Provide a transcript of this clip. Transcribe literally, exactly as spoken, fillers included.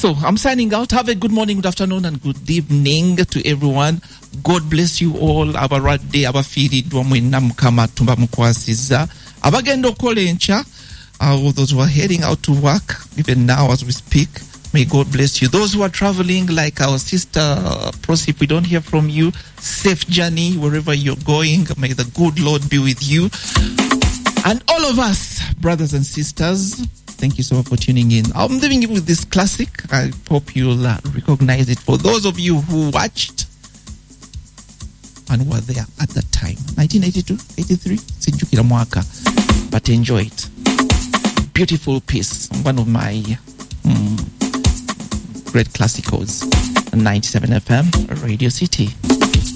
So I'm signing out. Have a good morning, good afternoon, and good evening to everyone. God bless you all. Abaradde abafiiriddwa mwenna Mukama tumba mukwasiza. Abagenda okukola enkya, all those who are heading out to work, even now as we speak, may God bless you. Those who are traveling, like our sister uh, Prosy, if we don't hear from you, safe journey wherever you're going. May the good Lord be with you. And all of us, brothers and sisters, thank you so much for tuning in. I'm leaving you with this classic. I hope you'll uh, recognize it. For those of you who watched and were there at that time, nineteen eighty-two, eighty-three, Sinjukira Mwaka, but enjoy it. Beautiful piece, one of my um, great classicals, ninety-seven F M, Radio City.